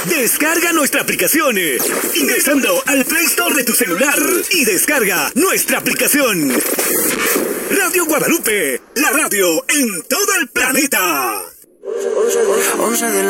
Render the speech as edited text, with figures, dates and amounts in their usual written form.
Descarga nuestra aplicación ingresando al Play Store de tu celular y descarga nuestra aplicación. Radio Guadalupe, la radio en todo el planeta.